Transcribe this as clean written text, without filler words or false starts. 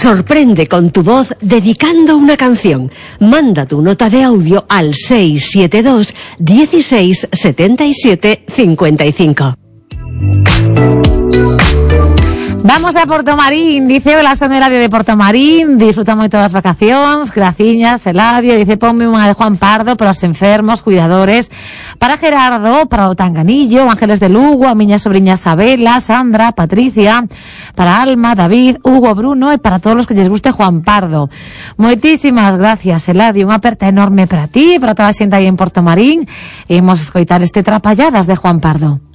Sorprende con tu voz dedicando una canción. Manda tu nota de audio al 672 16 77 55. Vamos a Portomarín, dice, hola, son Eladio de Portomarín, disfrutamos de todas las vacaciones, graciñas, Eladio, dice, ponme una de Juan Pardo para los enfermos, cuidadores, para Gerardo, para o Tanganillo, Ángeles de Lugo, a miña sobrinha Sabela, Sandra, Patricia, para Alma, David, Hugo, Bruno, y para todos los que les guste Juan Pardo. Moitísimas gracias, Eladio, unha aperta enorme para ti, para toda a xente aí en Portomarín, e imos escoitar este Trapalladas de Juan Pardo.